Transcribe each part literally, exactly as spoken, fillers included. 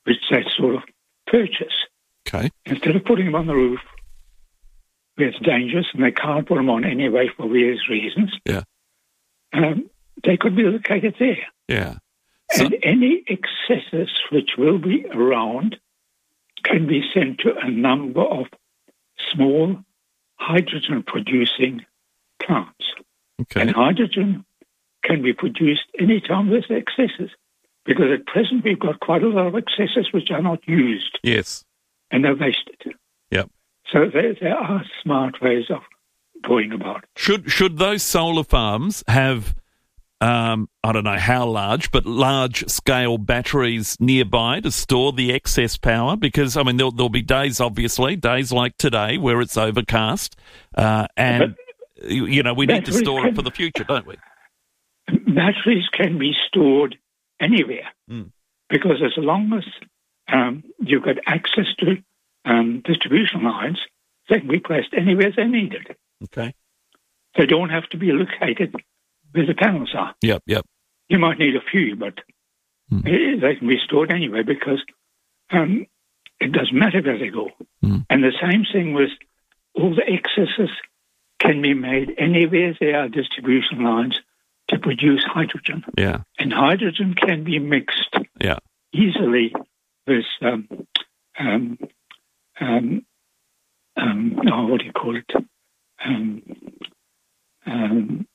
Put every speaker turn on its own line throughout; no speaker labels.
which they sort of purchase.
Okay.
Instead of putting them on the roof where it's dangerous and they can't put them on anyway for various reasons,
Yeah.
um, they could be located there.
Yeah. So,
And any excesses which will be around can be sent to a number of small hydrogen-producing plants.
okay.
And hydrogen can be produced any time there's excesses, because at present we've got quite a lot of excesses which are not used
Yes.
and they're wasted.
Yep.
So there, there are smart ways of going about it.
Should should those solar farms have, um, I don't know how large, but large-scale batteries nearby to store the excess power? Because, I mean, there'll, there'll be days, obviously, days like today where it's overcast, uh, and, but you, you know, we need to store can, it for the future, don't we?
Batteries can be stored anywhere,
mm.
because as long as um, you've got access to um, distribution lines, they can be placed anywhere they're needed.
Okay.
They don't have to be located where the panels are.
Yep, yep.
You might need a few, but mm. they can be stored anywhere, because um, it doesn't matter where they go.
Mm.
And the same thing with all the excesses can be made anywhere there are distribution lines to produce hydrogen.
Yeah.
And hydrogen can be mixed
yeah.
easily with, um, um, um, um, oh, what do you call it? Um, um,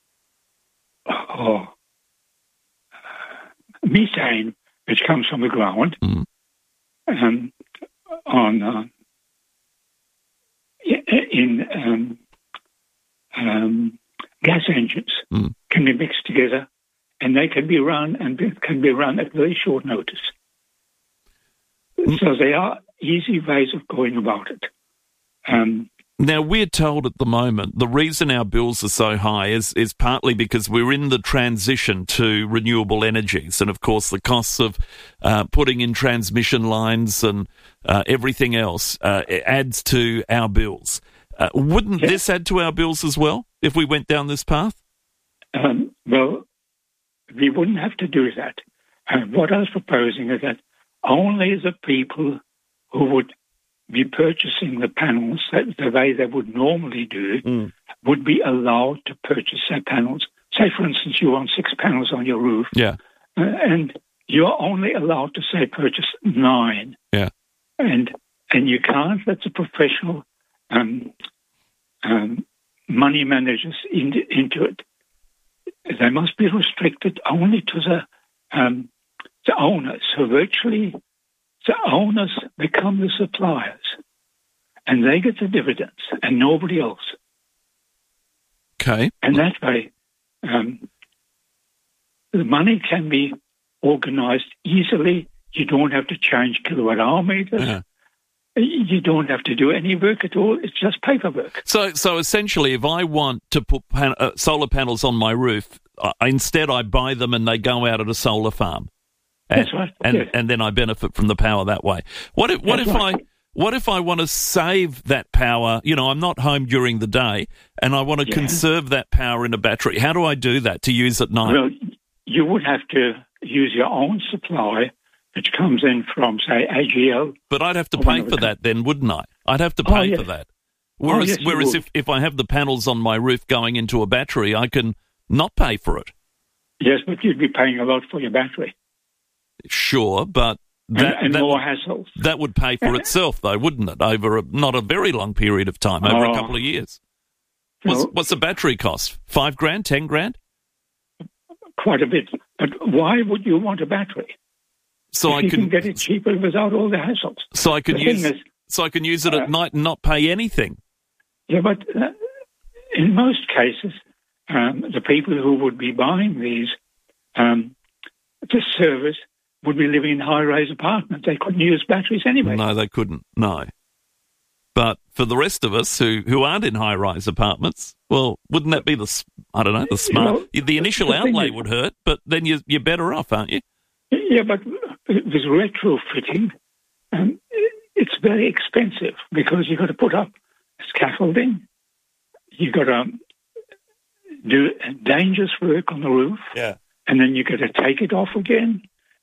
oh, methane, which comes from the ground,
mm.
um, on uh, in um, um, gas engines,
mm.
can be mixed together, and they can be run and be, can be run at very short notice. Mm. So they are easy ways of going about it. Um,
Now, we're told at the moment the reason our bills are so high is, is partly because we're in the transition to renewable energies. And, of course, the costs of uh, putting in transmission lines and uh, everything else uh, adds to our bills. Uh, wouldn't
yes.
this add to our bills as well if we went down this path?
Um, well, we wouldn't have to do that. Uh, what I was proposing is that only the people who would be purchasing the panels that the way they would normally do
mm.
would be allowed to purchase their panels. Say, for instance, you want six panels on your roof,
yeah,
uh, and you're only allowed to, say, purchase nine.
Yeah.
And and you can't let the professional um, um, money managers in, into it. They must be restricted only to the um, the owners. So virtually the owners become the suppliers, and they get the dividends, and nobody else.
Okay.
And that way, um, the money can be organised easily. You don't have to change kilowatt-hour meters.
Uh-huh.
You don't have to do any work at all. It's just paperwork.
So, so essentially, if I want to put pan- uh, solar panels on my roof, uh, instead I buy them and they go out at a solar farm. And,
That's right.
And,
yes.
and then I benefit from the power that way. What if, what
That's
if
right.
I, what if I want to save that power? You know, I'm not home during the day, and I want to
yeah.
conserve that power in a battery. How do I do that to use at night?
Well, you would have to use your own supply, which comes in from, say, A G L.
But I'd have to pay for that then, wouldn't I? I'd have to pay
oh, yes.
for that. Whereas,
oh, yes,
whereas if, if I have the panels on my roof going into a battery, I can not pay for it.
Yes, but you'd be paying a lot for your battery.
Sure, but that,
and, and
that,
more hassles.
That would pay for itself, though, wouldn't it? Over a, not a very long period of time, over
oh.
a couple of years. What's,
well,
what's the battery cost? Five grand, ten grand?
Quite a bit. But why would you want a battery?
So
if
I
you
can,
can get it cheaper without all the hassles.
So I can
the
use.
Is,
so I can use it
uh,
at night and not pay anything.
Yeah, but uh, in most cases, um, the people who would be buying these um, this service would be living in high-rise apartments. They couldn't use batteries anyway.
No, they couldn't. No. But for the rest of us who, who aren't in high-rise apartments, well, wouldn't that be the, I don't know, the smart... Well, the initial the outlay is, would hurt, but then you're, you're better off, aren't you?
Yeah, but with retrofitting, um, it's very expensive because you've got to put up scaffolding, you've got to do dangerous work on the roof,
yeah,
and then you've got to take it off again,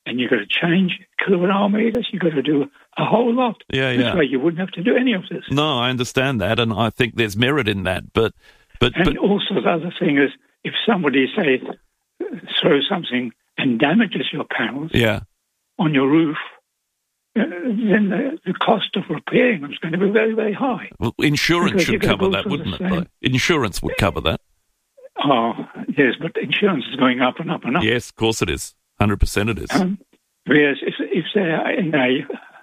and you've got to change kilowatt hour meters. You've got to do a whole lot.
Yeah,
this
yeah.
way you wouldn't have to do any of this.
No, I understand that, and I think there's merit in that. But, but,
and
but
also the other thing is, if somebody, say, throws something and damages your panels
yeah,
on your roof, uh, then the, the cost of repairing them is going to be very, very high.
well, insurance
Because
should
you've got to
cover
go
that,
through
wouldn't
the
it?
same-
Though? Insurance would cover that.
Oh, yes, but insurance is going up and up and up.
Yes, of course it is. Hundred percent, it is.
Um, whereas if, if they're in a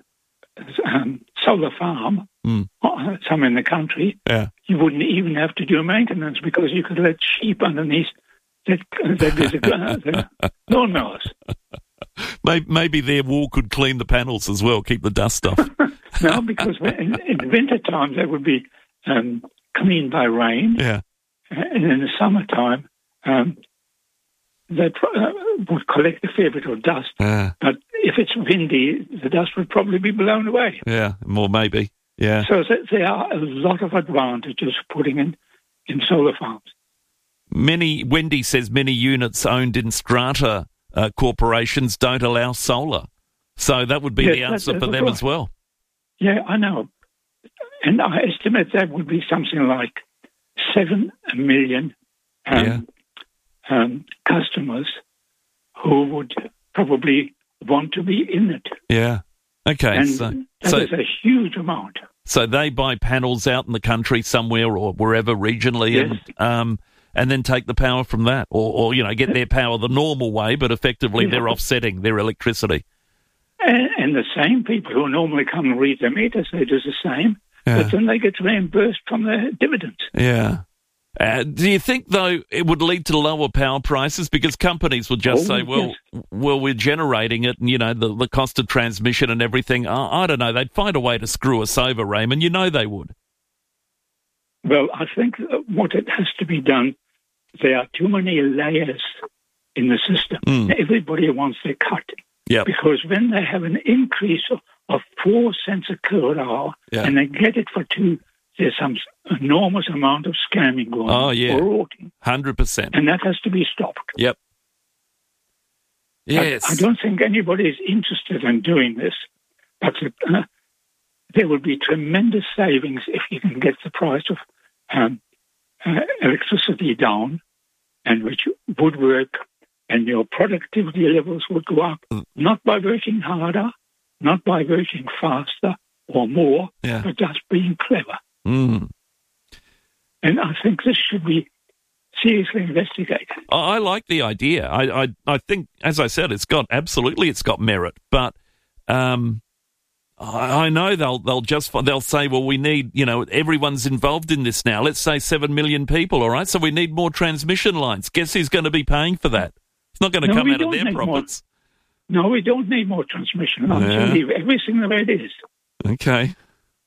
um, solar farm,
Mm.
uh, somewhere in the country,
Yeah.
you wouldn't even have to do maintenance because you could let sheep underneath that, that is the, uh, the lawnmowers.
Maybe, maybe their wool could clean the panels as well, keep the dust off.
No, because in, in winter time they would be um, cleaned by rain,
Yeah.
and in the summertime um, they pro- uh, would collect a fair bit of dust.
Uh,
But if it's windy, the dust would probably be blown away.
yeah. More maybe. Yeah.
So th- there are a lot of advantages for putting in, in solar farms.
Many, Wendy says many units owned in strata uh, corporations don't allow solar. So that would be
Yes,
the
that-
answer for
that's
them
right.
as well.
Yeah, I know. And I estimate that would be something like seven million um, um, customers who would probably want to be in it.
Yeah. Okay.
And
so,
that
so,
is a huge amount.
so they buy panels out in the country somewhere or wherever regionally,
Yes.
and um, and then take the power from that, or, or you know, get their power the normal way, but effectively
Yeah.
they're offsetting their electricity.
And, and the same people who normally come and read their meters, they do the same,
Yeah.
but then they get reimbursed from their dividends.
Yeah. Uh, do you think, though, it would lead to lower power prices? Because companies would just
Oh,
say, well,
yes.
well, we're generating it, and, you know, the, the cost of transmission and everything. I, I don't know. They'd find a way to screw us over, Raymond. You know they would.
Well, I think that what it has to be done, there are too many layers in the system.
Mm.
Everybody wants their cut.
Yep.
Because when they have an increase of, of four cents a kilowatt hour
Yeah.
and they get it for two, there's some enormous amount of scamming going
Oh,
on.
yeah.
Or rorting.
one hundred percent.
And that has to be stopped.
Yep.
I-
Yes.
I, don't think anybody is interested in doing this, but uh, there will be tremendous savings if you can get the price of um, uh, electricity down, and which would work, and your productivity levels would go up, not by working harder, not by working faster or more,
Yeah.
but just being clever.
Mm.
And I think this should be seriously investigated.
I, I like the idea. I, I, I think, as I said, it's got absolutely, it's got merit. But um, I, I know they'll they'll just they'll say, well, we need, you know, everyone's involved in this now. Let's say seven million people. All right, so we need more transmission lines. Guess who's going to be paying for that? It's not going to
No,
come
we
out of
don't
their
need more.
profits.
No, we don't need more transmission lines.
Yeah.
We leave everything the way it is.
Okay.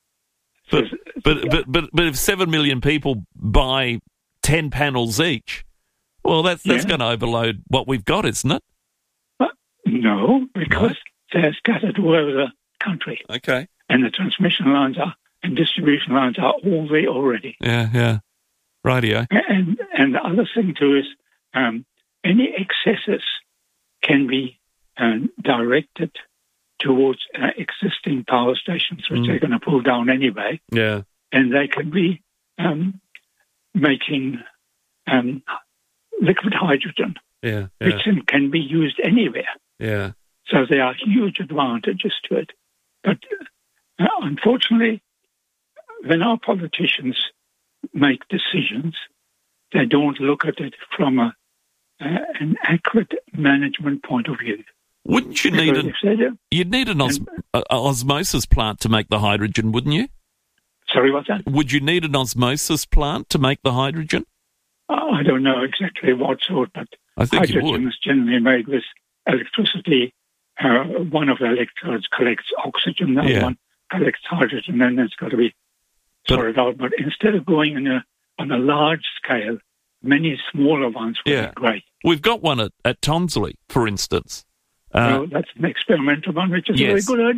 But but but but but if seven million people buy ten panels each, well, that's that's
Yeah.
going to overload what we've got, isn't it?
But no, because they're scattered all over the country,
Okay.
and the transmission lines are and distribution lines are all there already.
Yeah, yeah. Rightio.
And and the other thing too is um, any excesses can be um, directed towards uh, existing power stations, which
Mm.
they're going to pull down anyway,
Yeah.
and they can be um, making um, liquid hydrogen,
Yeah. Yeah.
which can- can be used anywhere.
Yeah.
So there are huge advantages to it. But uh, unfortunately, when our politicians make decisions, they don't look at it from a, uh, an accurate management point of view.
Wouldn't you need
Because
an
if they do,
you'd need an os- a- a osmosis plant to make the hydrogen, wouldn't you?
sorry, what's that?
Would you need an osmosis plant to make the hydrogen?
Uh, I don't know exactly what sort, but
I think you
hydrogen
would.
is generally made with electricity. Uh, one of the electrodes collects oxygen, the other
Yeah.
one collects hydrogen, and it's got to be
But-
sorted out. But instead of going in a, on a large scale, many smaller ones would
Yeah.
be great.
We've got one at, at Tonsley, for instance. Uh,
So that's an experimental one, which is
yes.
a very good idea.
Yeah.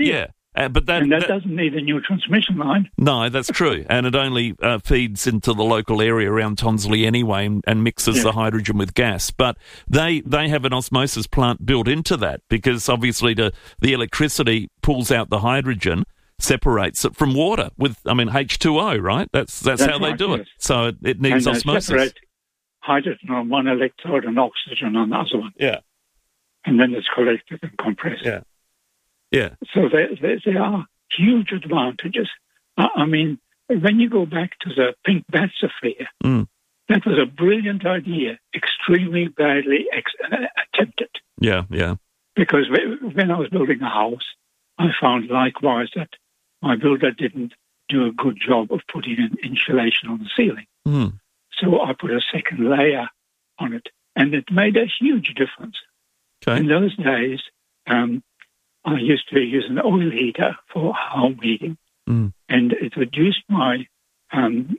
Uh, but that,
and that,
that
doesn't need a new transmission line.
No, that's true. And it only uh, feeds into the local area around Tonsley anyway and, and mixes
Yeah.
the hydrogen with gas. But they they have an osmosis plant built into that because obviously the, the electricity pulls out the hydrogen, separates it from water with, I mean, H two O, right? That's that's,
That's
how they
right,
do
yes.
it. So it, it needs
and they
osmosis.
separate hydrogen on one electrode and oxygen on the other one.
Yeah,
And then it's collected and compressed.
yeah, yeah.
So there, there, there are huge advantages. I, I mean, when you go back to the pink bats affair,
Mm.
that was a brilliant idea, extremely badly ex- uh, attempted.
Yeah, yeah.
Because wh- when I was building a house, I found likewise that my builder didn't do a good job of putting in insulation on the ceiling.
Mm.
So I put a second layer on it, and it made a huge difference.
Okay.
In those days, um, I used to use an oil heater for home heating,
Mm.
and it reduced my um,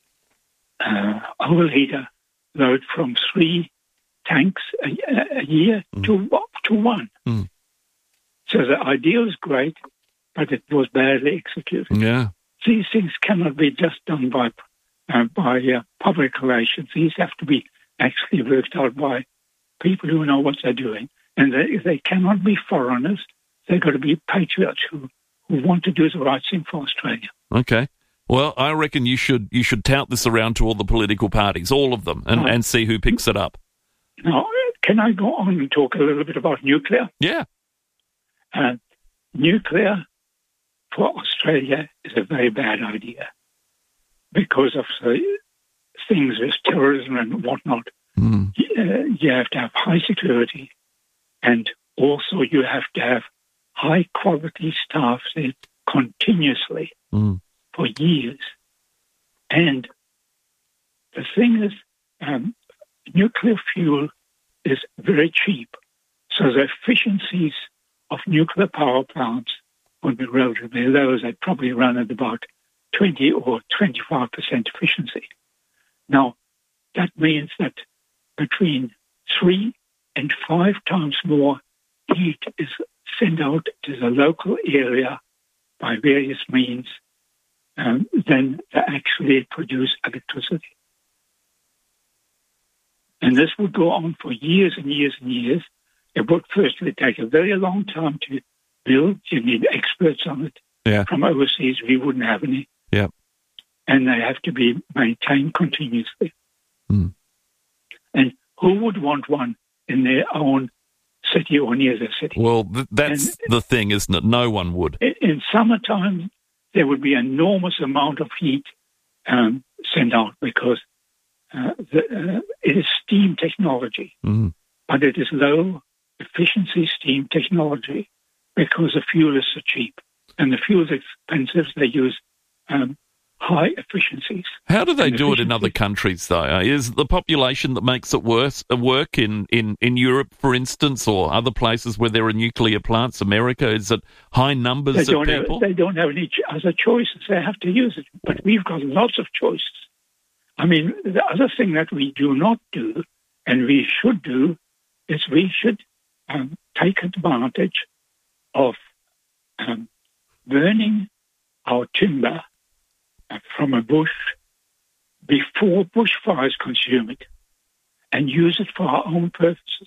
uh, oil heater load from three tanks a, a year
Mm.
to to one.
Mm.
So the idea was great, but it was badly executed.
Yeah.
These things cannot be just done by uh, by uh, public relations. These have to be actually worked out by people who know what they're doing. And they, they cannot be foreigners. They've got to be patriots who, who want to do the right thing for Australia.
Okay. Well, I reckon you should you should tout this around to all the political parties, all of them, and,
Right.
and see who picks it up.
Now, can I go on and talk a little bit about nuclear?
Yeah.
Uh, nuclear for Australia is a very bad idea because of the things with terrorism and whatnot.
Mm.
Uh, you have to have high security, and also you have to have high quality staff there continuously
Mm.
for years. And the thing is, um, nuclear fuel is very cheap, so the efficiencies of nuclear power plants would be relatively low. They probably run at about twenty or twenty-five percent efficiency. Now, that means that between three and five times more heat is sent out to the local area by various means um, than they actually produce electricity. And this would go on for years and years and years. It would firstly take a very long time to build. You need experts on it.
Yeah.
From overseas, we wouldn't have any.
Yeah.
And they have to be maintained continuously.
Mm.
And who would want one in their own city or near their city?
Well, th- that's
And-
the thing, isn't it? No one would.
In, in summertime, there would be an enormous amount of heat um, sent out because uh, the, uh, it is steam technology,
Mm.
but it is low efficiency steam technology because the fuel is so cheap. And the fuel is expensive. They use um, high efficiencies.
How do they
And
do it in other
efficiency.
countries, though? Uh, Is it the population that makes it worse uh, work in, in, in Europe, for instance, or other places where there are nuclear plants? America, is it high
They
numbers of
don't, have,
people?
they don't have any ch- other choices. They have to use it. But we've got lots of choices. I mean, the other thing that we do not do, and we should do, is we should um, take advantage of um, burning our timber uh, from a bush before bushfires consume it and use it for our own purposes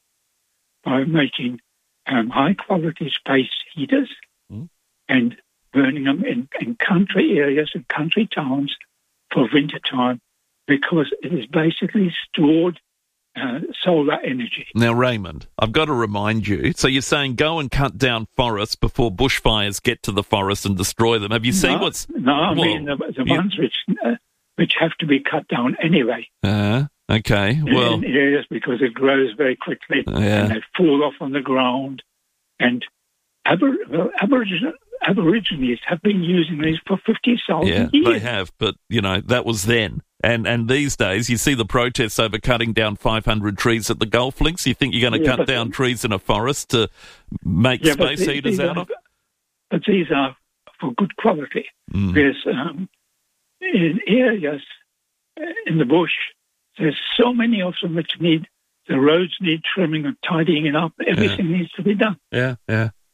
by making um, high-quality space heaters
Mm.
and burning them in, in country areas and country towns for winter time because it is basically stored uh, solar energy.
Now, Raymond, I've got to remind you. So you're saying go and cut down forests before bushfires get to the forest and destroy them. Have you seen
no,
what's...
No, I
well,
mean the, the
you-
ones which uh, which have to be cut down anyway
Uh, okay, well...
in areas because it grows very quickly
Yeah.
and they fall off on the ground. And abor- well, Aboriginal, Aborigines have been using these for fifty thousand
Yeah,
years.
they have, but, you know, that was then. And and these days, you see the protests over cutting down five hundred trees at the golf links. You think you're going to
Yeah,
cut
but-
down trees in a forest to make
Yeah, but
space
the-
heaters
these
out
are-
of?
But these are for good quality.
Mm.
There's um, in areas uh, in the bush, there's so many of them which need, the roads need trimming and tidying it up. Everything needs to be done.
Yeah, yeah.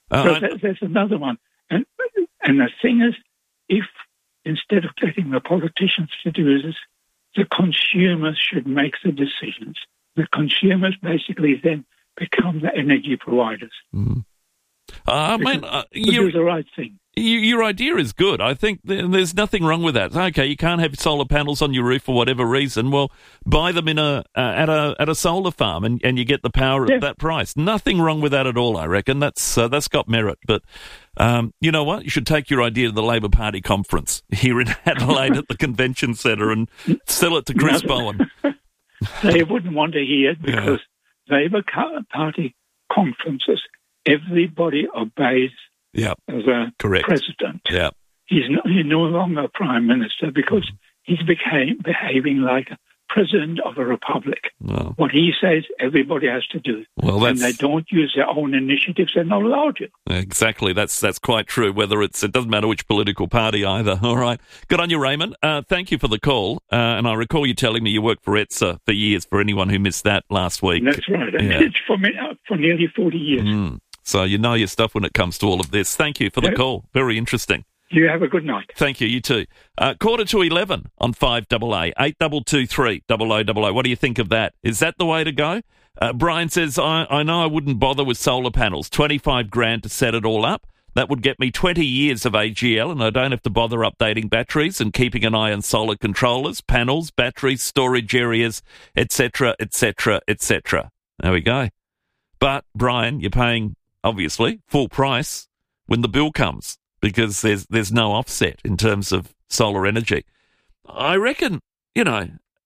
Uh,
so
I-
there, there's another one. And, and the thing is, if instead of getting the politicians to do this, the consumers should make the decisions. The consumers basically then become the energy providers.
Mm. Uh, I mean, uh,
to
you,
do the right thing.
you, your idea is good. I think th- there's nothing wrong with that. Okay, you can't have solar panels on your roof for whatever reason. Well, buy them in a uh, at a at a solar farm, and, and you get the power
Yeah.
at that price. Nothing wrong with that at all. I reckon that's uh, that's got merit. But um, you know what? You should take your idea to the Labor Party conference here in Adelaide at the convention centre and sell it to Chris
No.
Bowen.
They wouldn't want to hear it because Labour ca- Party conferences, everybody obeys
Yeah,
the
correct.
president.
Yeah.
He's no, he's no longer prime minister because he's became, behaving like a president of a republic.
Well,
What he says, everybody has to do.
well,
And
that's
they don't use their own initiatives, they're not allowed to.
exactly that's that's quite true. Whether it's it doesn't matter which political party either. All right, good on you, Raymond. Uh, thank you for the call. Uh, and I recall you telling me you worked for E T S A for years. For anyone who missed that last week,
That's right. And
Yeah.
it's for, me, for nearly forty years.
Mm. So you know your stuff when it comes to all of this. Thank you for the
Yeah.
call. Very interesting.
You have a good night.
Thank you. You too. Uh, quarter to eleven on five double A, eight double two three double O double O. What do you think of that? Is that the way to go? Uh, Brian says, I, I know I wouldn't bother with solar panels. twenty-five grand to set it all up. That would get me twenty years of A G L, and I don't have to bother updating batteries and keeping an eye on solar controllers, panels, batteries, storage areas, et cetera, et cetera, et cetera. There we go. But, Brian, you're paying, obviously, full price when the bill comes, because there's there's no offset in terms of solar energy. I reckon, you know,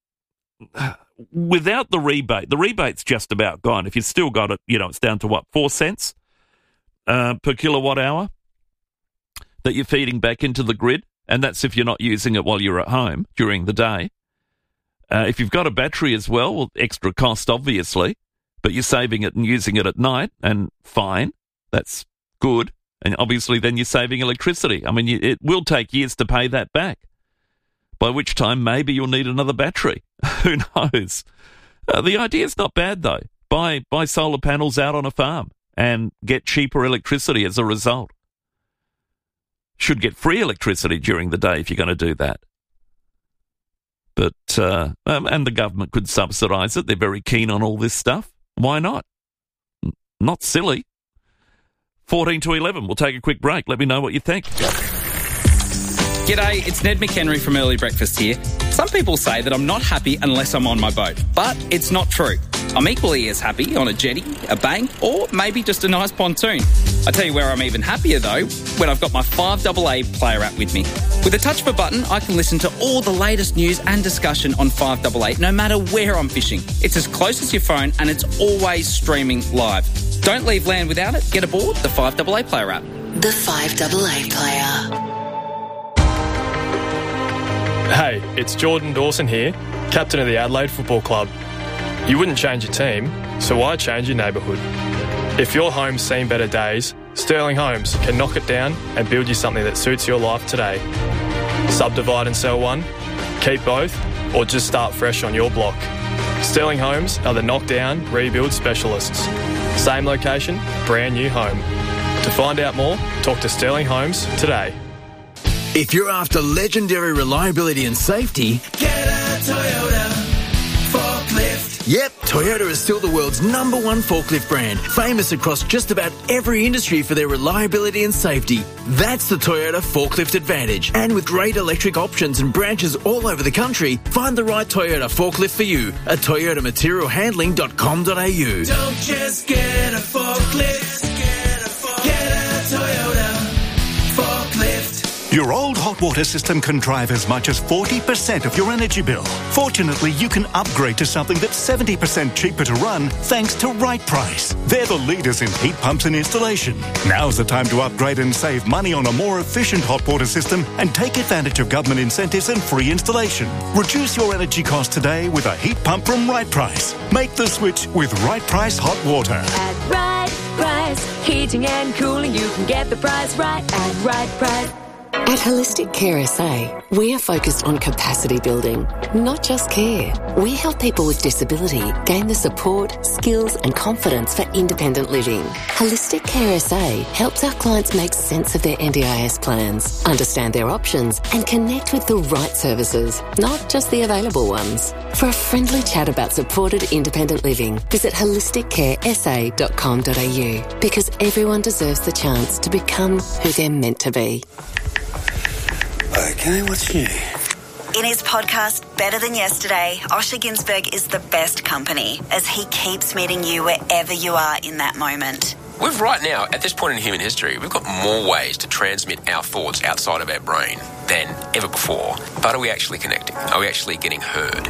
without the rebate, the rebate's just about gone. If you've still got it, you know, it's down to what, four cents uh, per kilowatt hour that you're feeding back into the grid, and that's if you're not using it while you're at home during the day. Uh, if you've got a battery as well, well, extra cost, obviously, but you're saving it and using it at night, and fine, that's good. And obviously then you're saving electricity. I mean, you, it will take years to pay that back, by which time maybe you'll need another battery. Who knows? Uh, the idea's not bad, though. Buy, buy solar panels out on a farm and get cheaper electricity as a result. Should get free electricity during the day if you're going to do that. But, uh, um, and the government could subsidise it. They're very keen on all this stuff. Why not? N- not silly. fourteen to eleven. We'll take a quick break. Let me know what you think.
G'day, it's Ned McHenry from Early Breakfast here. Some people say that I'm not happy unless I'm on my boat, but it's not true. I'm equally as happy on a jetty, a bank, or maybe just a nice pontoon. I tell you where I'm even happier though, when I've got my five double A player app with me. With a touch of a button, I can listen to all the latest news and discussion on five double A, no matter where I'm fishing. It's as close as your phone and it's always streaming live. Don't leave land without it. Get aboard the five double A player app.
The five double A player.
Hey, it's Jordan Dawson here, captain of the Adelaide Football Club. You wouldn't change your team, so why change your neighbourhood? If your home's seen better days, Sterling Homes can knock it down and build you something that suits your life today. Subdivide and sell one, keep both, or just start fresh on your block. Sterling Homes are the knockdown, rebuild specialists. Same location, brand new home. To find out more, talk to Sterling Homes today.
If you're after legendary reliability and safety,
Get a Toyota forklift.
yep, Toyota is still the world's number one forklift brand, famous across just about every industry for their reliability and safety. That's the Toyota Forklift Advantage. And with great electric options and branches all over the country, find the right Toyota forklift for you at toyota material handling dot com dot a u.
Don't just get a forklift. Get a, forklift. Get a Toyota forklift.
Your old hot water system can drive as much as forty percent of your energy bill. Fortunately, you can upgrade to something that's seventy percent cheaper to run thanks to Right Price. They're the leaders in heat pumps and installation. Now's the time to upgrade and save money on a more efficient hot water system and take advantage of government incentives and free installation. Reduce your energy costs today with a heat pump from Right Price. Make the switch with Right Price Hot Water.
At Right Price, heating and cooling, you can get the price right at Right Price. At Holistic Care S A, we are focused on capacity building, not just care. We help people with disability gain the support, skills and confidence for independent living. Holistic Care S A helps our clients make sense of their N D I S plans, understand their options and connect with the right services, not just the available ones. For a friendly chat about supported independent living, visit holistic care s a dot com dot a u because everyone deserves the chance to become who they're meant to be.
Okay, what's new?
In his podcast, Better Than Yesterday, Osher Ginsberg is the best company as he keeps meeting you wherever you are in that moment.
We've right now, at this point in human history, we've got more ways to transmit our thoughts outside of our brain than ever before. But are we actually connecting? Are we actually getting heard?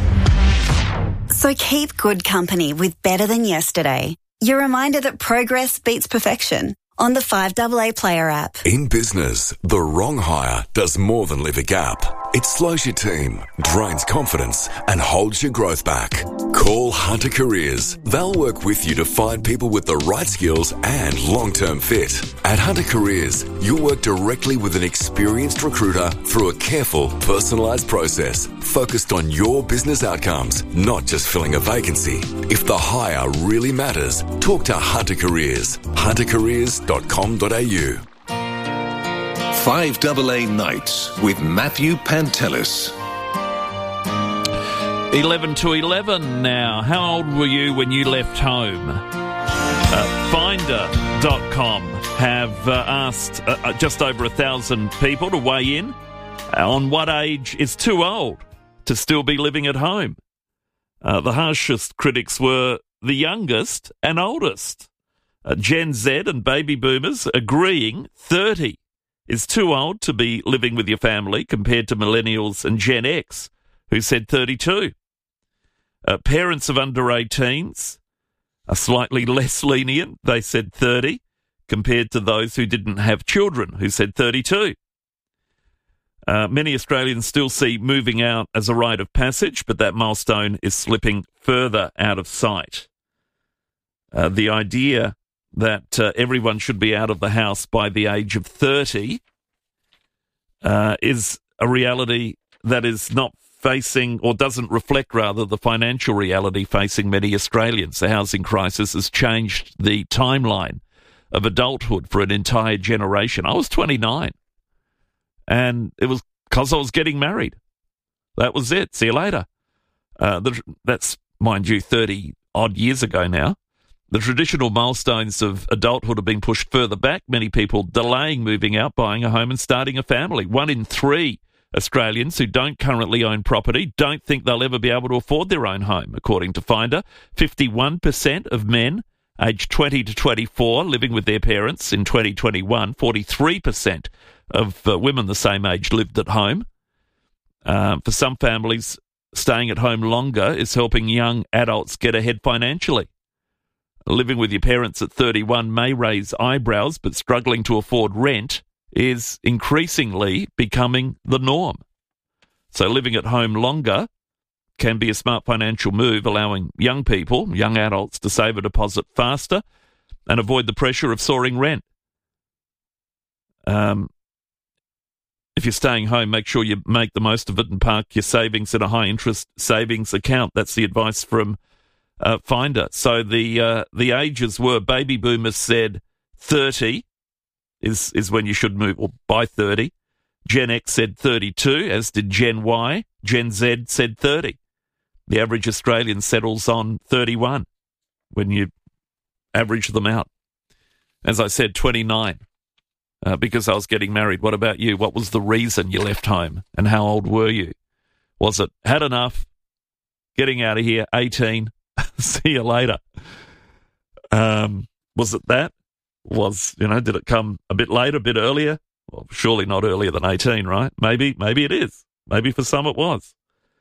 So keep good company with Better Than Yesterday. Your reminder that progress beats perfection on the five A A Player app.
In business, the wrong hire does more than leave a gap. It slows your team, drains confidence, and holds your growth back. Call Hunter Careers. They'll work with you to find people with the right skills and long-term fit. At Hunter Careers, you'll work directly with an experienced recruiter through a careful, personalised process focused on your business outcomes, not just filling a vacancy. If the hire really matters, talk to Hunter Careers. hunter careers dot com dot a u.
five A A Nights with Matthew Pantelis.
eleven to eleven now. How old were you when you left home? Uh, Finder dot com have uh, asked uh, just over a thousand people to weigh in on what age is too old to still be living at home. Uh, the harshest critics were the youngest and oldest. Uh, Gen Z and baby boomers agreeing thirty is too old to be living with your family compared to millennials and Gen X, who said thirty-two. Uh, parents of under eighteens are slightly less lenient. They said thirty, compared to those who didn't have children, who said thirty-two. Uh, many Australians still see moving out as a rite of passage, but that milestone is slipping further out of sight. Uh, the idea that uh, everyone should be out of the house by the age of thirty uh, is a reality that is not facing, or doesn't reflect rather, the financial reality facing many Australians. The housing crisis has changed the timeline of adulthood for an entire generation. I was twenty-nine, and it was because I was getting married. That was it. See you later. Uh, the, that's, mind you, thirty-odd years ago now. The traditional milestones of adulthood have been pushed further back, many people delaying moving out, buying a home and starting a family. One in three Australians who don't currently own property don't think they'll ever be able to afford their own home, according to Finder. fifty-one percent of men aged twenty to twenty-four living with their parents in twenty twenty-one. forty-three percent of uh, women the same age lived at home. Uh, for some families, staying at home longer is helping young adults get ahead financially. Living with your parents at thirty-one may raise eyebrows, but struggling to afford rent is increasingly becoming the norm. So living at home longer can be a smart financial move, allowing young people, young adults, to save a deposit faster and avoid the pressure of soaring rent. Um, if you're staying home, make sure you make the most of it and park your savings in a high-interest savings account. That's the advice from Uh, Finder. So the uh, the ages were, baby boomers said thirty is is when you should move, or by thirty. Gen X said thirty-two, as did Gen Y. Gen Z said thirty. The average Australian settles on thirty-one when you average them out. As I said, twenty-nine, uh, because I was getting married. What about you? What was the reason you left home, and how old were you? Was it had enough, getting out of here, eighteen, see you later? Um, was it that? Was, you know, did it come a bit later, a bit earlier? Well, surely not earlier than eighteen, right? Maybe, maybe it is. Maybe for some it was.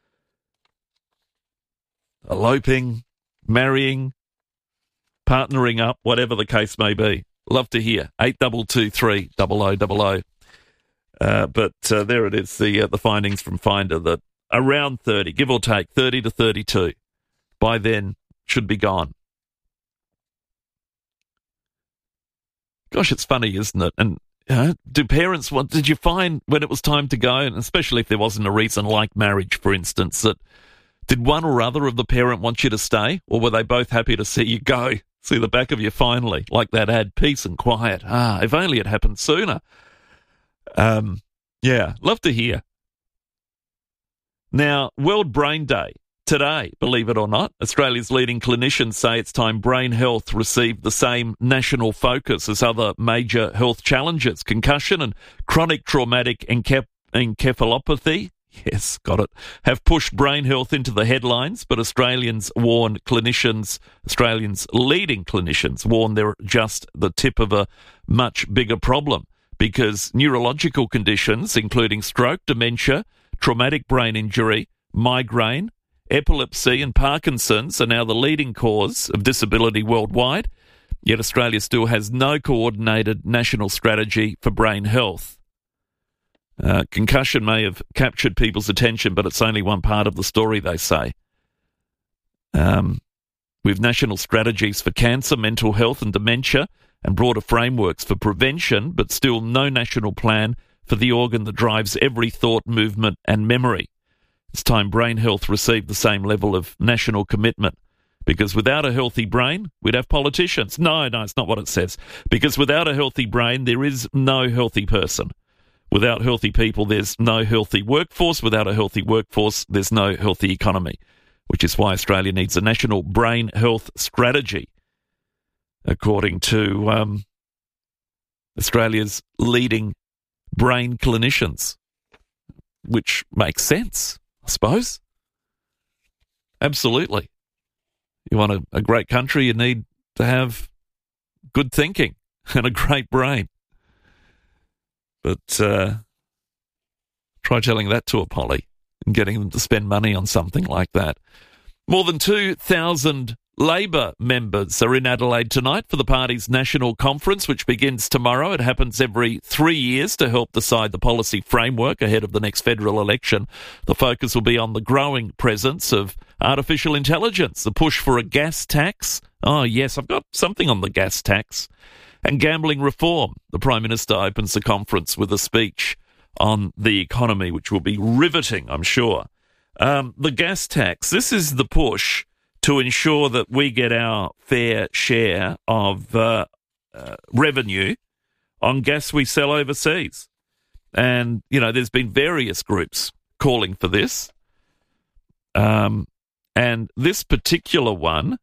Eloping, marrying, partnering up, whatever the case may be. Love to hear. eight two two three, double oh double oh. Uh, but uh, there it is, the, uh, the findings from Finder, that around thirty, give or take, thirty to thirty-two, by then should be gone. Gosh, it's funny, isn't it? And uh, do parents want, did you find when it was time to go, and especially if there wasn't a reason like marriage, for instance, that did one or other of the parent want you to stay, or were they both happy to see you go, see the back of you finally, like that ad, peace and quiet? Ah, if only it happened sooner. Um, yeah, love to hear. Now, World Brain Day today, believe it or not. Australia's leading clinicians say it's time brain health received the same national focus as other major health challenges. Concussion and chronic traumatic encep- encephalopathy, yes, got it, have pushed brain health into the headlines, but Australians warn clinicians, Australians leading clinicians warn they're just the tip of a much bigger problem, because neurological conditions, including stroke, dementia, traumatic brain injury, migraine, epilepsy and Parkinson's, are now the leading cause of disability worldwide, yet Australia still has no coordinated national strategy for brain health. Uh, concussion may have captured people's attention, but it's only one part of the story, they say. Um, with national strategies for cancer, mental health and dementia, and broader frameworks for prevention, but still no national plan for the organ that drives every thought, movement and memory. It's time brain health received the same level of national commitment, because without a healthy brain, we'd have politicians. No, no, it's not what it says. Because without a healthy brain, there is no healthy person. Without healthy people, there's no healthy workforce. Without a healthy workforce, there's no healthy economy, which is why Australia needs a national brain health strategy, according to um, Australia's leading brain clinicians, which makes sense, I suppose. Absolutely. You want a, a great country, you need to have good thinking and a great brain. But uh, try telling that to a poly and getting them to spend money on something like that. More than two thousand Labor members are in Adelaide tonight for the party's national conference, which begins tomorrow. It happens every three years to help decide the policy framework ahead of the next federal election. The focus will be on the growing presence of artificial intelligence, the push for a gas tax. Oh, yes, I've got something on the gas tax. And gambling reform. The Prime Minister opens the conference with a speech on the economy, which will be riveting, I'm sure. Um, the gas tax, this is the push to ensure that we get our fair share of uh, uh, revenue on gas we sell overseas. And, you know, there's been various groups calling for this. Um, and this particular one,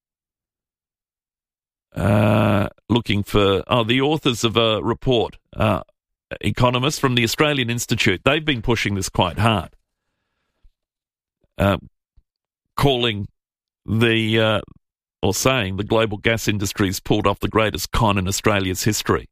uh, looking for, oh, the authors of a report, uh, economists from the Australian Institute, they've been pushing this quite hard, uh, calling the, uh, or saying the global gas industry's pulled off the greatest con in Australia's history.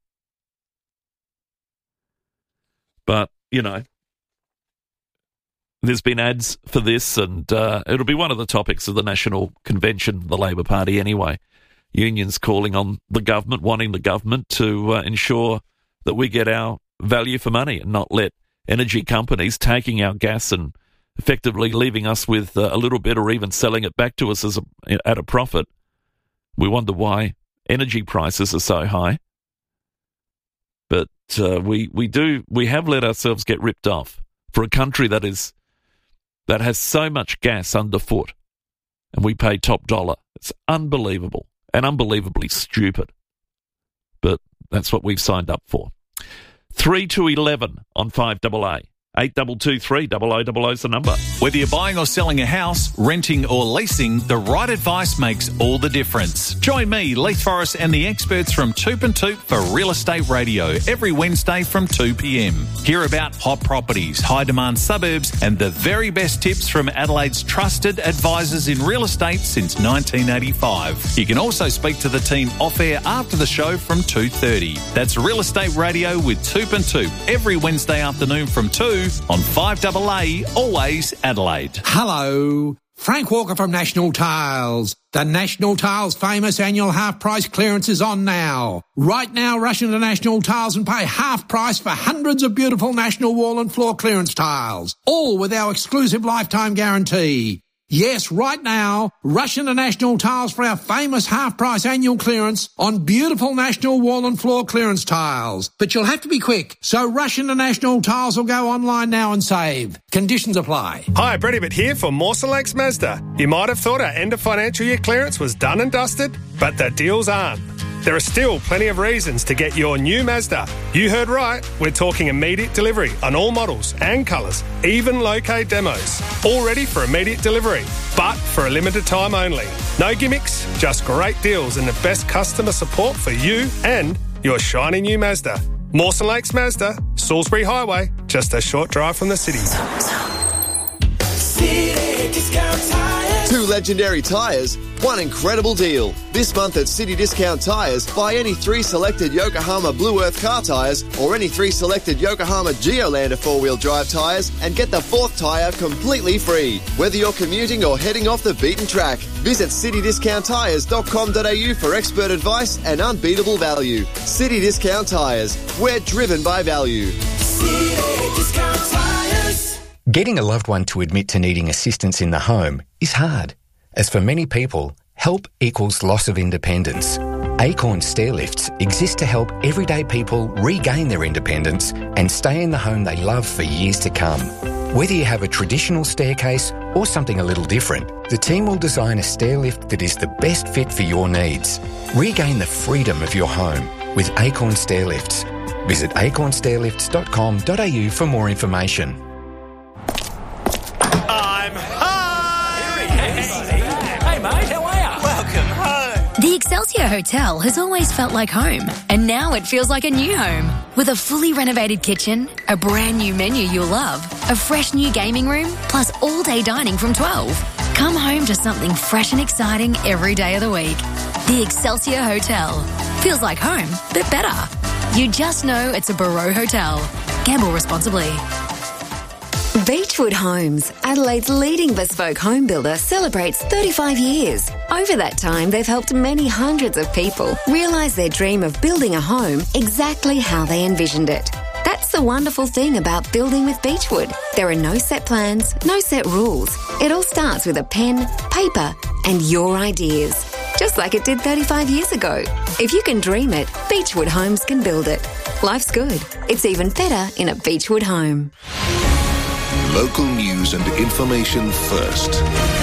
But, you know, there's been ads for this, and uh, it'll be one of the topics of the National Convention of the Labor Party anyway. Unions calling on the government, wanting the government to uh, ensure that we get our value for money and not let energy companies taking our gas and effectively leaving us with uh, a little bit, or even selling it back to us as a, at a profit. We wonder why energy prices are so high. But uh, we we do we have let ourselves get ripped off for a country that is that has so much gas underfoot, and we pay top dollar. It's unbelievable and unbelievably stupid. But that's what we've signed up for. Three to eleven on five double A. eight two two three, double oh double oh is the number.
Whether you're buying or selling a house, renting or leasing, the right advice makes all the difference. Join me, Leith Forrest, and the experts from Toop and Toop for Real Estate Radio every Wednesday from two p.m. Hear about hot properties, high-demand suburbs, and the very best tips from Adelaide's trusted advisors in real estate since nineteen eighty-five. You can also speak to the team off-air after the show from two thirty. That's Real Estate Radio with Toop and Toop every Wednesday afternoon from two on five double A, always Adelaide.
Hello, Frank Walker from National Tiles. The National Tiles famous annual half price clearance is on now. Right now, rush into National Tiles and pay half price for hundreds of beautiful National wall and floor clearance tiles, all with our exclusive lifetime guarantee. Yes, right now, rush into National Tiles for our famous half-price annual clearance on beautiful National wall and floor clearance tiles. But you'll have to be quick, so rush into National Tiles or go online now and save. Conditions apply.
Hi, Brett Ibbott here for Mawson Lakes Mazda. You might have thought our end of financial year clearance was done and dusted, but the deals aren't. There are still plenty of reasons to get your new Mazda. You heard right, we're talking immediate delivery on all models and colours, even low-K demos. All ready for immediate delivery, but for a limited time only. No gimmicks, just great deals and the best customer support for you and your shiny new Mazda. Mawson Lakes Mazda, Salisbury Highway, just a short drive from the city.
City Discount Tires.
Two legendary tyres, one incredible deal. This month at City Discount Tyres, buy any three selected Yokohama Blue Earth car tyres or any three selected Yokohama Geolander four-wheel drive tyres and get the fourth tyre completely free. Whether you're commuting or heading off the beaten track, visit city discount tyres dot com dot a u for expert advice and unbeatable value. City Discount Tyres, we're driven by value.
City Discount Tires.
Getting a loved one to admit to needing assistance in the home is hard. As for many people, help equals loss of independence. Acorn Stairlifts exist to help everyday people regain their independence and stay in the home they love for years to come. Whether you have a traditional staircase or something a little different, the team will design a stairlift that is the best fit for your needs. Regain the freedom of your home with Acorn Stairlifts. Visit acorn stairlifts dot com dot a u for more information.
I'm home! Hey, mate, how are you? Welcome home.
The Excelsior Hotel has always felt like home, and now it feels like a new home. With a fully renovated kitchen, a brand new menu you'll love, a fresh new gaming room, plus all-day dining from twelve. Come home to something fresh and exciting every day of the week. The Excelsior Hotel. Feels like home, but better. You just know it's a Barreau Hotel. Gamble responsibly.
Beechwood Homes, Adelaide's leading bespoke home builder, celebrates thirty-five years. Over that time, they've helped many hundreds of people realise their dream of building a home exactly how they envisioned it. That's the wonderful thing about building with Beechwood. There are no set plans, no set rules. It all starts with a pen, paper, and your ideas. Just like it did thirty-five years ago. If you can dream it, Beechwood Homes can build it. Life's good. It's even better in a Beechwood home.
Local news and information first.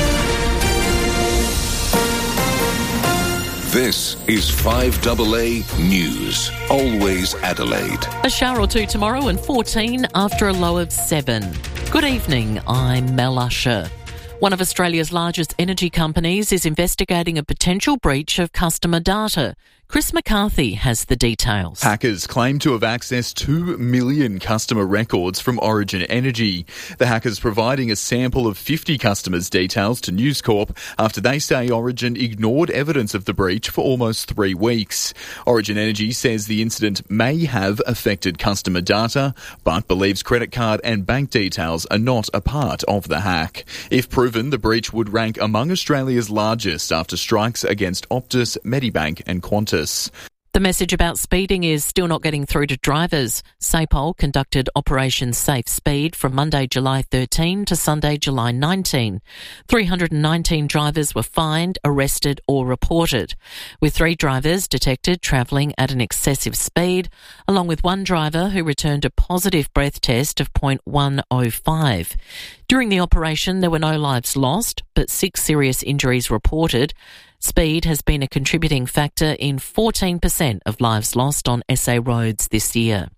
This is five A A News. Always Adelaide.
A shower or two tomorrow and fourteen after a low of seven. Good evening, I'm Mel Usher. One of Australia's largest energy companies is investigating a potential breach of customer data. Chris McCarthy has the details.
Hackers claim to have accessed two million customer records from Origin Energy. The hackers providing a sample of fifty customers' details to News Corp after they say Origin ignored evidence of the breach for almost three weeks. Origin Energy says the incident may have affected customer data, but believes credit card and bank details are not a part of the hack. If proven, the breach would rank among Australia's largest after strikes against Optus, Medibank and Qantas.
The message about speeding is still not getting through to drivers. SAPOL conducted Operation Safe Speed from Monday, July thirteenth to Sunday, July nineteenth. three hundred nineteen drivers were fined, arrested or reported, with three drivers detected travelling at an excessive speed, along with one driver who returned a positive breath test of point one oh five. During the operation, there were no lives lost, but six serious injuries reported. Speed has been a contributing factor in fourteen percent of lives lost on S A roads this year.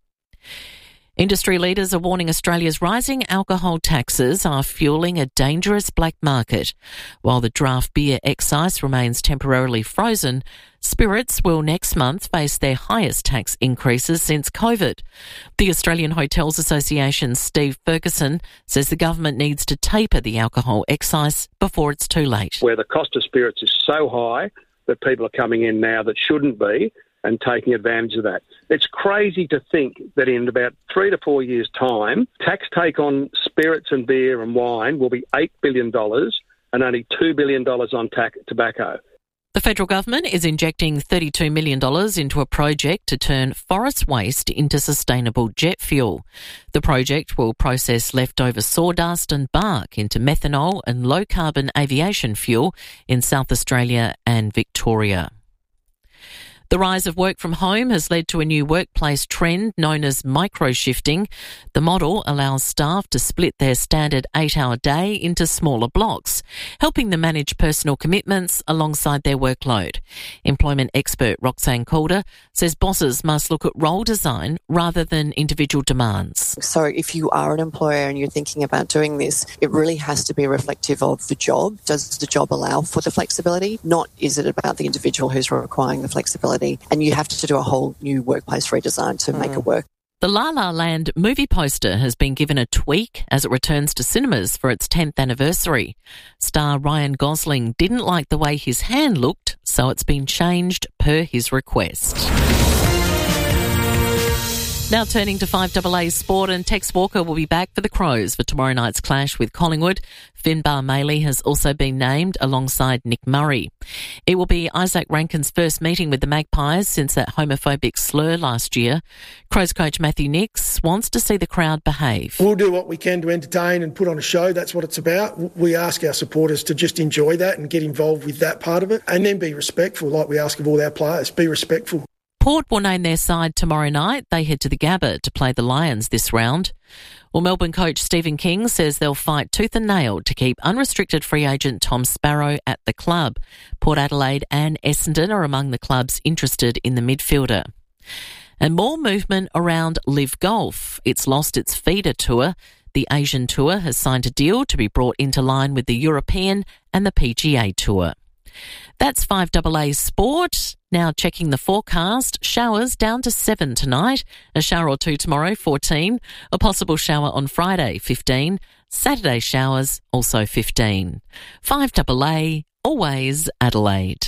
Industry leaders are warning Australia's rising alcohol taxes are fueling a dangerous black market. While the draft beer excise remains temporarily frozen, spirits will next month face their highest tax increases since COVID. The Australian Hotels Association's Steve Ferguson says the government needs to taper the alcohol excise before it's too late.
Where the cost of spirits is so high that people are coming in now that shouldn't be and taking advantage of that. It's crazy to think that in about three to four years' time, tax take on spirits and beer and wine will be eight billion dollars and only two billion dollars on tac- tobacco.
The federal government is injecting thirty-two million dollars into a project to turn forest waste into sustainable jet fuel. The project will process leftover sawdust and bark into methanol and low-carbon aviation fuel in South Australia and Victoria. The rise of work from home has led to a new workplace trend known as micro-shifting. The model allows staff to split their standard eight-hour day into smaller blocks, helping them manage personal commitments alongside their workload. Employment expert Roxanne Calder says bosses must look at role design rather than individual demands.
So if you are an employer and you're thinking about doing this, it really has to be reflective of the job. Does the job allow for the flexibility? Not is it about the individual who's requiring the flexibility? And you have to do a whole new workplace redesign to mm. make it work.
The La La Land movie poster has been given a tweak as it returns to cinemas for its tenth anniversary. Star Ryan Gosling didn't like the way his hand looked, so it's been changed per his request. Now turning to five A A sport, and Tex Walker will be back for the Crows for tomorrow night's clash with Collingwood. Finbar Maley has also been named alongside Nick Murray. It will be Isaac Rankin's first meeting with the Magpies since that homophobic slur last year. Crows coach Matthew Nicks wants to see the crowd behave.
We'll do what we can to entertain and put on a show. That's what it's about. We ask our supporters to just enjoy that and get involved with that part of it, and then be respectful like we ask of all our players. Be respectful.
Port will name their side tomorrow night. They head to the Gabba to play the Lions this round. Well, Melbourne coach Stephen King says they'll fight tooth and nail to keep unrestricted free agent Tom Sparrow at the club. Port Adelaide and Essendon are among the clubs interested in the midfielder. And more movement around Live Golf. It's lost its feeder tour. The Asian Tour has signed a deal to be brought into line with the European and the P G A Tour. That's five A A sport. Now checking the forecast. Showers down to seven tonight. A shower or two tomorrow, fourteen. A possible shower on Friday, fifteen. Saturday showers, also fifteen. five A A, always Adelaide.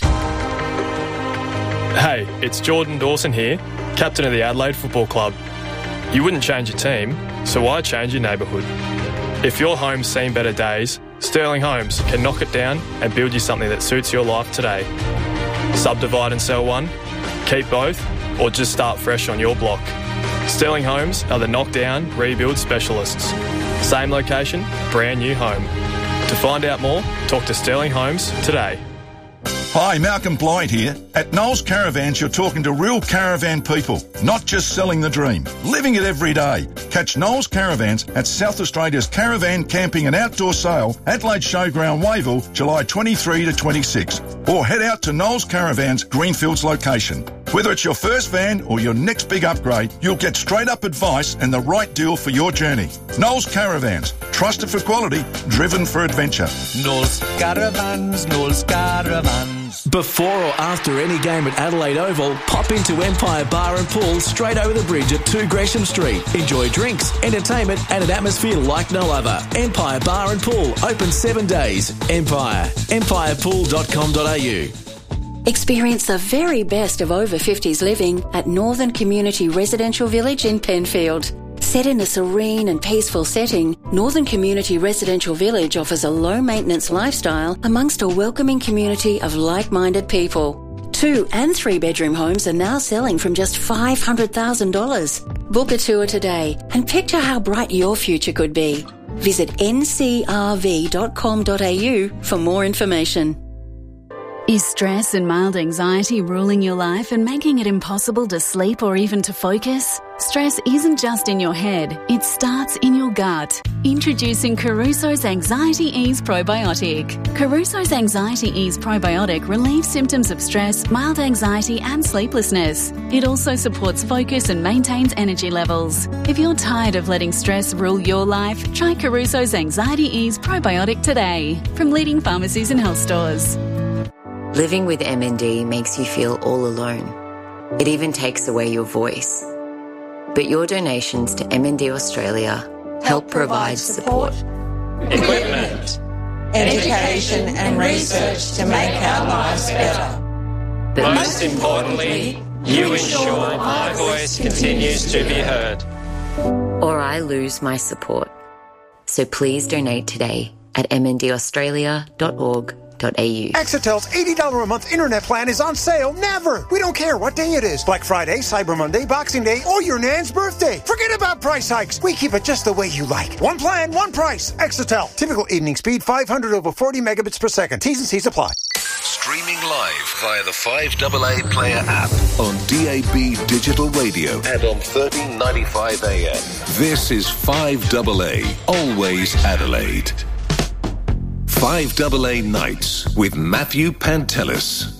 Hey, it's Jordan Dawson here, captain of the Adelaide Football Club. You wouldn't change your team, so why change your neighbourhood? If your home's seen better days, Sterling Homes can knock it down and build you something that suits your life today. Subdivide and sell one, keep both, or just start fresh on your block. Sterling Homes are the knockdown, rebuild specialists. Same location, brand new home. To find out more, talk to Sterling Homes today.
Hi, Malcolm Blight here. At Knowles Caravans, you're talking to real caravan people, not just selling the dream, living it every day. Catch Knowles Caravans at South Australia's Caravan Camping and Outdoor Sale, Adelaide Showground, Wayville, July twenty-third to twenty-sixth. Or head out to Knowles Caravans, Greenfields location. Whether it's your first van or your next big upgrade, you'll get straight-up advice and the right deal for your journey. Knowles Caravans, trusted for quality, driven for adventure.
Knowles Caravans, Knowles Caravans.
Before or after any game at Adelaide Oval, pop into Empire Bar and Pool straight over the bridge at two Gresham Street. Enjoy drinks, entertainment and an atmosphere like no other. Empire Bar and Pool, open seven days. Empire, empire pool dot com dot a u.
Experience the very best of over fifties living at Northern Community Residential Village in Penfield. Set in a serene and peaceful setting, Northern Community Residential Village offers a low-maintenance lifestyle amongst a welcoming community of like-minded people. Two and three-bedroom homes are now selling from just five hundred thousand dollars. Book a tour today and picture how bright your future could be. Visit n c r v dot com dot a u for more information.
Is stress and mild anxiety ruling your life and making it impossible to sleep or even to focus? Stress isn't just in your head, it starts in your gut. Introducing Caruso's Anxiety Ease Probiotic. Caruso's Anxiety Ease Probiotic relieves symptoms of stress, mild anxiety and sleeplessness. It also supports focus and maintains energy levels. If you're tired of letting stress rule your life, try Caruso's Anxiety Ease Probiotic today from leading pharmacies and health stores.
Living with M N D makes you feel all alone. It even takes away your voice. But your donations to M N D Australia help provide support,
equipment, education and research to make our lives better. But most importantly, you ensure my voice continues to be heard.
Or I lose my support. So please donate today at m n d australia dot org dot a u.
Exitel's eighty dollars a month internet plan is on sale never. We don't care what day it is. Black Friday, Cyber Monday, Boxing Day, or your nan's birthday. Forget about price hikes. We keep it just the way you like. One plan, one price. Exitel. Typical evening speed five hundred over forty megabits per second. T's and C's apply.
Streaming live via the five A A Player app on D A B Digital Radio and on thirteen ninety-five A M. This is five A A, always Adelaide. five A A Nights with Matthew Pantelis.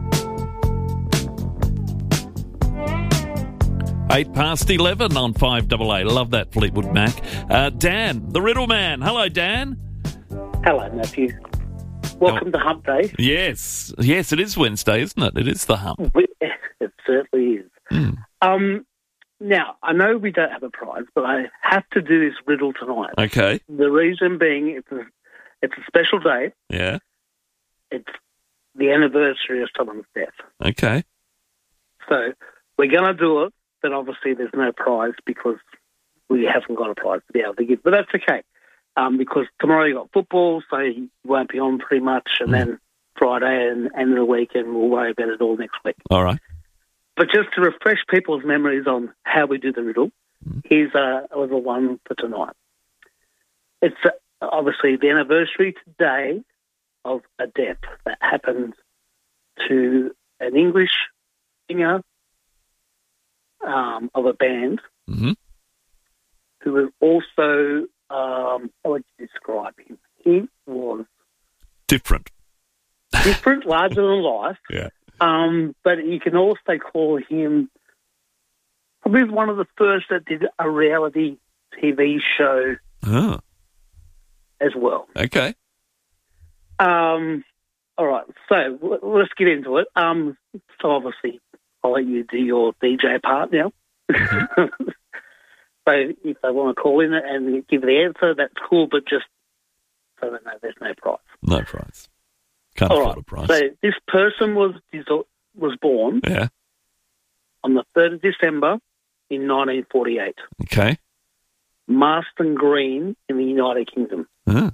Eight past eleven on five A A. Love that, Fleetwood Mac. Uh, Dan, the Riddle Man. Hello, Dan.
Hello, Matthew. Welcome
oh.
to Hump Day.
Yes. Yes, it is Wednesday, isn't it? It is the hump.
It certainly is.
Mm.
Um, now, I know we don't have a prize, but I have to do this riddle tonight.
Okay.
The reason being it's a, it's a special day.
Yeah.
It's the anniversary of someone's death.
Okay.
So we're going to do it, but obviously there's no prize because we haven't got a prize to be able to give. But that's okay. Um, because tomorrow you got football, so you won't be on pretty much, and mm. then Friday and end of the week, and we'll worry about it all next week.
All right.
But just to refresh people's memories on how we do the riddle, mm. here's a, a little one for tonight. It's uh, obviously the anniversary today of a death that happened to an English singer um, of a band
mm-hmm.
who was also... Um, how would you describe him? He was
different,
different, larger than life.
Yeah.
Um, but you can also call him probably one of the first that did a reality T V show
oh.
as well.
Okay.
Um. All right. So w- let's get into it. Um. So obviously, I'll let you do your D J part now. Mm-hmm. So if they want to call in and give the answer, that's cool, but just so they know there's no prize.
No prize. Can't
All
afford
right.
a prize.
So this person was was born
yeah.
on the third of December in nineteen forty-eight.
Okay.
Marston Green in the United Kingdom.
Uh-huh.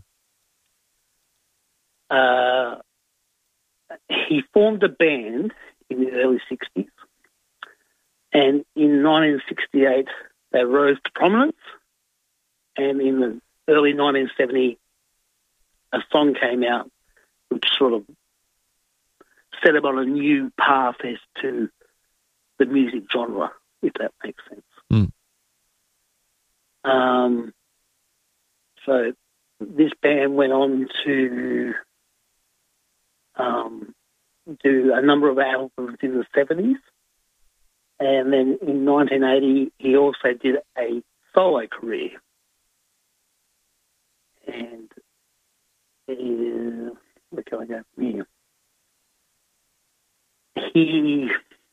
Uh, he formed a band in the early sixties, and in nineteen sixty-eight... they rose to prominence, and in the early nineteen seventy, a song came out which sort of set him on a new path as to the music genre, if that makes sense.
Mm.
Um, so this band went on to um, do a number of albums in the seventies. And then in nineteen eighty, he also did a solo career. And uh, where can I go from here? He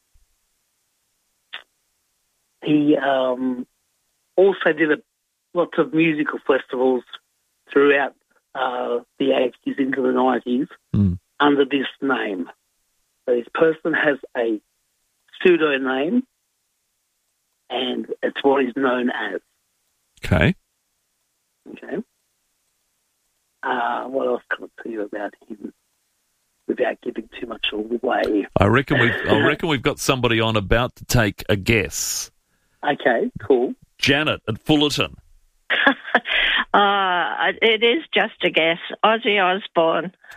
he um, also did a, lots of musical festivals throughout uh, the eighties into the nineties
mm.
under this name. So this person has a pseudonym, and it's what he's known as.
Okay.
Okay. Uh, what else can I tell you about him without giving too much away?
I reckon we've. I reckon we've got somebody on about to take a guess.
Okay, cool.
Janet at Fullerton.
uh, it is just a guess. Ozzy Osbourne.